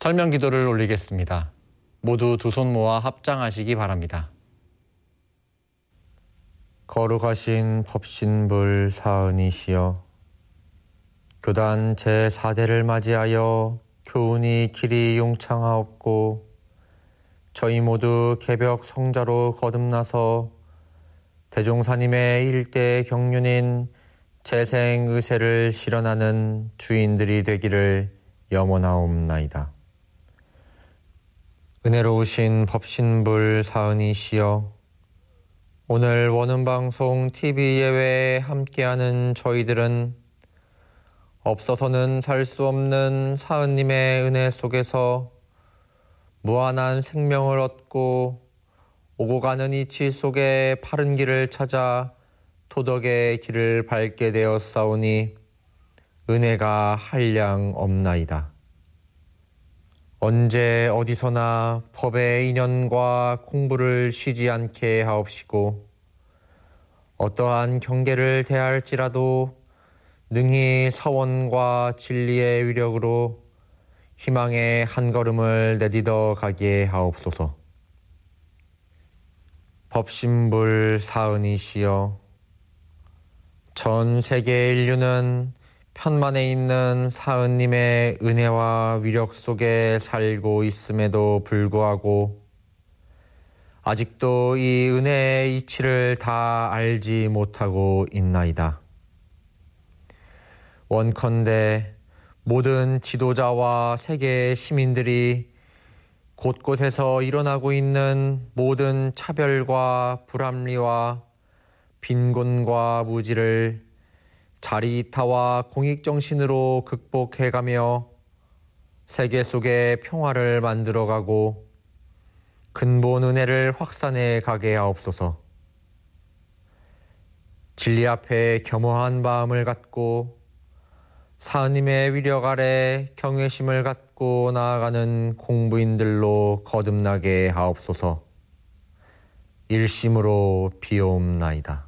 설명 기도를 올리겠습니다. 모두 두 손 모아 합장하시기 바랍니다. 거룩하신 법신불 사은이시여, 교단 제4대를 맞이하여 교훈이 길이 용창하옵고 저희 모두 개벽 성자로 거듭나서 대종사님의 일대 경륜인 재생의세를 실현하는 주인들이 되기를 염원하옵나이다. 은혜로우신 법신불 사은이시여, 오늘 원음방송 TV 예외에 함께하는 저희들은 없어서는 살 수 없는 사은님의 은혜 속에서 무한한 생명을 얻고 오고 가는 이치 속에 바른 길을 찾아 도덕의 길을 밟게 되었사오니 은혜가 한량 없나이다. 언제 어디서나 법의 인연과 공부를 쉬지 않게 하옵시고 어떠한 경계를 대할지라도 능히 서원과 진리의 위력으로 희망의 한 걸음을 내딛어 가게 하옵소서. 법신불 사은이시여, 전 세계 인류는 편만에 있는 사은님의 은혜와 위력 속에 살고 있음에도 불구하고 아직도 이 은혜의 이치를 다 알지 못하고 있나이다. 원컨대 모든 지도자와 세계 시민들이 곳곳에서 일어나고 있는 모든 차별과 불합리와 빈곤과 무지를 자리이타와 공익정신으로 극복해가며 세계 속에 평화를 만들어가고 근본 은혜를 확산해 가게 하옵소서. 진리 앞에 겸허한 마음을 갖고 사은님의 위력 아래 경외심을 갖고 나아가는 공부인들로 거듭나게 하옵소서. 일심으로 비옵나이다.